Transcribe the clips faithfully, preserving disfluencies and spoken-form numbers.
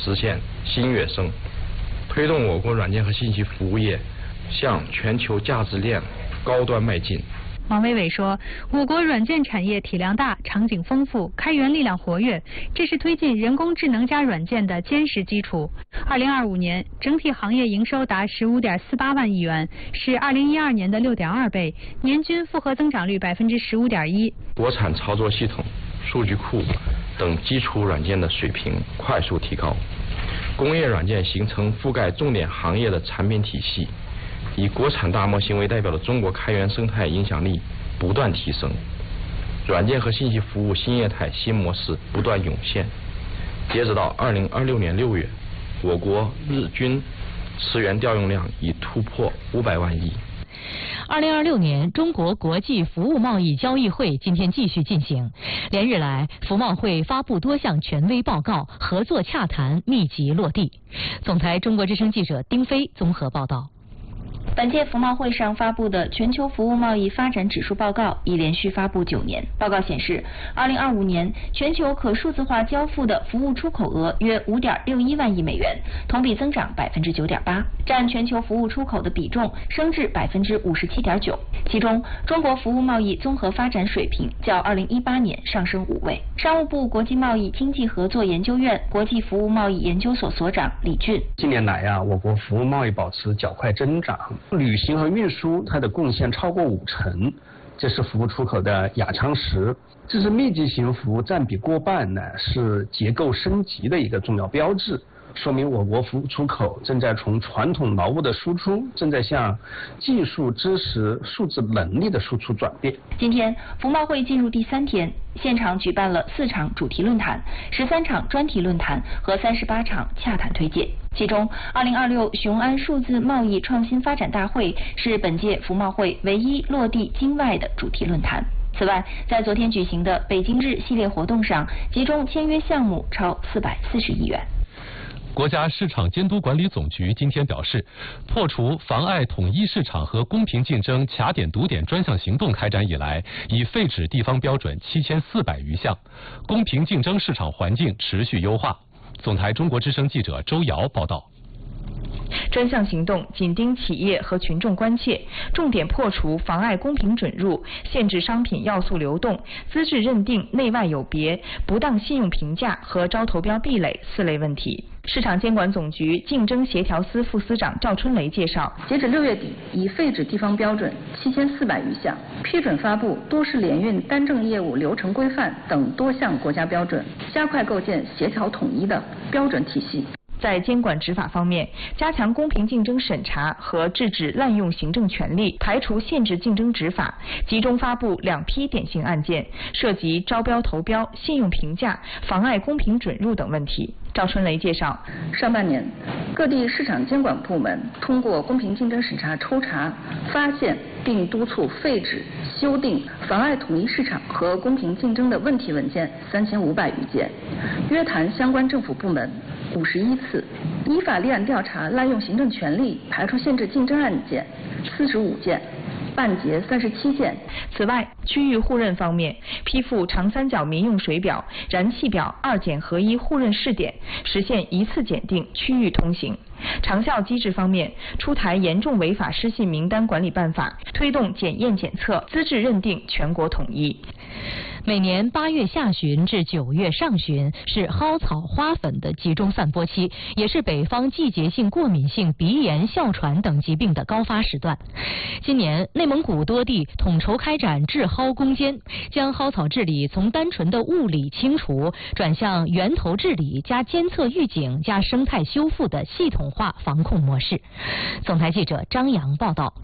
实现新跃升，推动我国软件和信息服务业向全球价值链高端迈进。 王伟伟说，我国软件产业体量大、场景丰富、开源力量活跃，这是推进人工智能加软件的坚实基础。二零二五年整体行业营收达十五点四八万亿元，是二零一二年的六点二倍，年均复合增长率百分之十五点一。 国产操作系统、数据库等基础软件的水平快速提高，工业软件形成覆盖重点行业的产品体系。以国产大模型为代表的中国开源生态影响力不断提升，软件和信息服务新业态新模式不断涌现。截止到二零二六年六月，我国日均词源调用量已突破五百万亿。 二零二六年中国国际服务贸易交易会今天继续进行，连日来，服贸会发布多项权威报告，合作洽谈密集落地。总台中国之声记者丁飞综合报道。 本届服贸会上发布的全球服务贸易发展指数报告已连续发布九年。报告显示，二零二五年全球可数字化交付的服务出口额约五点六一万亿美元，同比增长百分之九点八，占全球服务出口的比重升至百分之五十七点九。其中，中国服务贸易综合发展水平较二零一八年上升五位。商务部国际贸易经济合作研究院国际服务贸易研究所所长李俊： 近年来啊，我国服务贸易保持较快增长。旅行和运输它的贡献超过五成，这是服务出口的亚常识。这是密集型服务占比过半呢，是结构升级的一个重要标志，说明我国服务出口正在从传统劳务的输出，正在向技术知识、数字能力的输出转变。 今天服贸会进入第三天，现场举办了四场主题论坛、十三场专题论坛和三十八场洽谈推介。其中，二零二六雄安数字贸易创新发展大会是本届服贸会唯一落地京外的主题论坛。此外，在昨天举行的北京日系列活动上，集中签约项目超四百四十亿元。 国家市场监督管理总局今天表示，破除妨碍统一市场和公平竞争卡点堵点专项行动开展以来，已废止地方标准七千四百余项，公平竞争市场环境持续优化。总台中国之声记者周瑶报道。 专项行动紧盯企业和群众关切，重点破除妨碍公平准入、限制商品要素流动、资质认定内外有别、不当信用评价和招投标壁垒四类问题。市场监管总局竞争协调司副司长赵春雷介绍， 截止六月底，已废止地方标准七千四百余项，批准发布都市联运单证业务流程规范等多项国家标准，加快构建协调统一的标准体系。 在监管执法方面，加强公平竞争审查和制止滥用行政权力，排除限制竞争执法，集中发布两批典型案件，涉及招标投标、信用评价、妨碍公平准入等问题。赵春雷介绍， 上半年，各地市场监管部门通过公平竞争审查抽查，发现并督促废止、修订妨碍统一市场和公平竞争的问题文件三千五百余件，约谈相关政府部门五十一次，依法立案调查滥用行政权力、排除限制竞争案件四十五件。办结三十七件。 此外，区域互认方面，批复长三角民用水表、燃气表二检合一互认试点，实现一次检定、区域通行。长效机制方面，出台严重违法失信名单管理办法，推动检验检测、资质认定全国统一。 每年八月下旬至九月上旬是蒿草花粉的集中散播期，也是北方季节性过敏性鼻炎、哮喘等疾病的高发时段。今年内蒙古多地统筹开展治蒿攻坚，将蒿草治理从单纯的物理清除转向源头治理加监测预警加生态修复的系统化防控模式。总台记者张扬报道。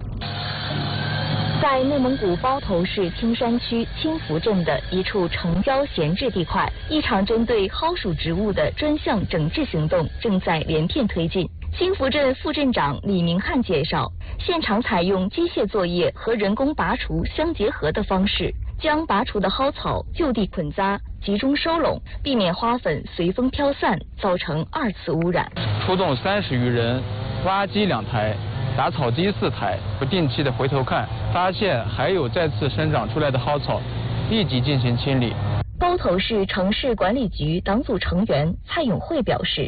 在内蒙古包头市青山区青福镇的一处城郊闲置地块，一场针对蒿属植物的专项整治行动正在连片推进。青福镇副镇长李明汉介绍，现场采用机械作业和人工拔除相结合的方式，将拔除的蒿草就地捆扎，集中收拢，避免花粉随风飘散，造成二次污染。 出动三十余人，挖机两台，打草机四台，不定期的回头看，发现还有再次生长出来的蒿草，立即进行清理。 包头市城市管理局党组成员蔡永慧表示，